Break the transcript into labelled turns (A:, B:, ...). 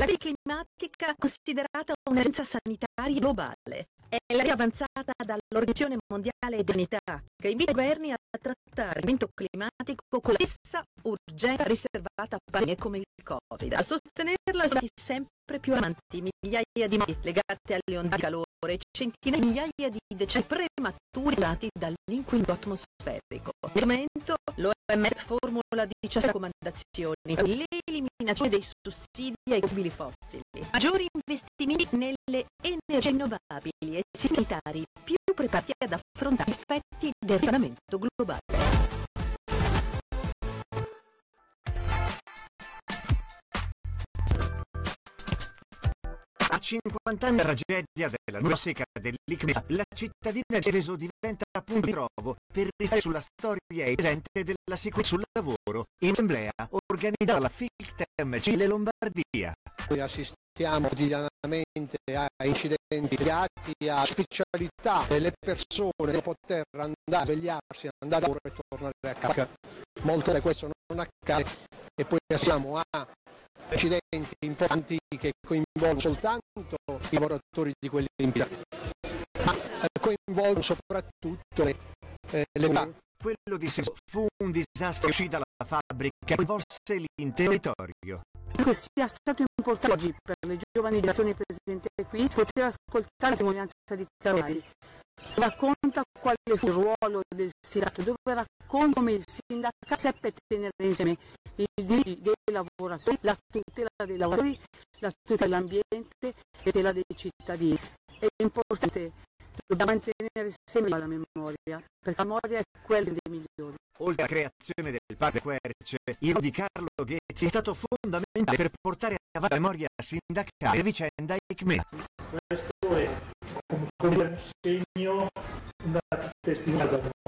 A: La crisi climatica è considerata un'emergenza sanitaria globale. È l'area avanzata dall'Organizzazione Mondiale della Sanità, che invita i governi a trattare il cambiamento climatico con la stessa urgenza riservata a pandemie come il Covid. A sostenerlo sono stati sempre più amanti migliaia di morti legate alle ondate di calore e centinaia di migliaia di decessi prematuri dati dall'inquinamento atmosferico. Nel momento l'OMS formula 17 raccomandazioni: l'eliminazione dei sussidi ai combustibili fossili, maggiori investimenti nelle energie rinnovabili e sistemi sanitari più preparati ad affrontare gli effetti del riscaldamento globale.
B: A 50 anni dalla tragedia della nuova secca dell'Icmesa, la cittadina di Seveso diventa punto di ritrovo per riflettere sulla storia e presente della sicurezza sul lavoro in assemblea organizzata dalla FILTEM Cile Lombardia.
C: Noi assistiamo quotidianamente a incidenti legati a ufficialità delle persone di poter andare a svegliarsi, andare a lavoro e tornare a casa. Molte di questo non accade e poi passiamo a incidenti importanti che coinvolgono soltanto i lavoratori di quell'impianto, ma coinvolgono soprattutto le unità.
B: Quello di Seveso fu un disastro uscito dalla fabbrica che coinvolse l'intero territorio.
D: Che sia stato importante oggi per le giovani generazioni presenti qui poter ascoltare la testimonianza di Carolai. Racconta quale fu il ruolo del sindacato, dove racconta come il sindacato seppe tenere insieme i diritti dei lavoratori, la tutela dei lavoratori, la tutela dell'ambiente e la tutela dei cittadini. È importante, dobbiamo mantenere sempre la memoria, perché la memoria è quella dei migliori.
B: Oltre alla creazione del Parco Querce, il ruolo di Carlo Ghezzi è stato fondamentale per portare avanti la memoria sindacale e vicenda Icmea.
E: Questo è come un segno da testimoniare